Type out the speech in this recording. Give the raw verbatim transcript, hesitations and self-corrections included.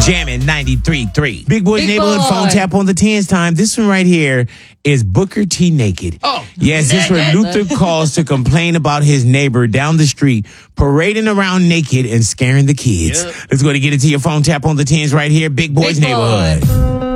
Jamming ninety-three point three. Big Boy's Big Neighborhood Boy. phone tap on the tens time. This one right here is Booker T naked. Oh, yes, this is where Luther calls to complain about his neighbor down the street parading around naked and scaring the kids. Yep. Let's go to get it to your phone tap on the tens right here. Big Boy's Big Boy. Neighborhood.